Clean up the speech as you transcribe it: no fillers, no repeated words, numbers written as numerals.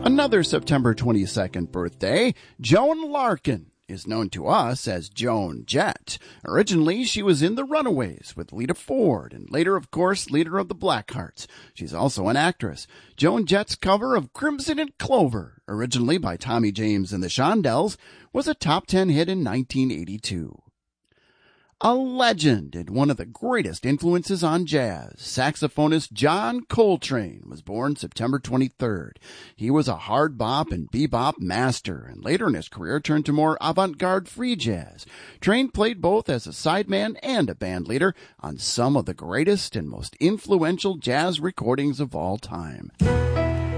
Another September 22nd birthday, Joan Larkin is known to us as Joan Jett. Originally, she was in The Runaways with Lita Ford, and later, of course, leader of the Blackhearts. She's also an actress. Joan Jett's cover of Crimson and Clover, originally by Tommy James and the Shondells, was a top 10 hit in 1982. A legend and one of the greatest influences on jazz, saxophonist John Coltrane was born September 23rd. He was a hard bop and bebop master, and later in his career turned to more avant-garde free jazz. Train played both as a sideman and a band leader on some of the greatest and most influential jazz recordings of all time.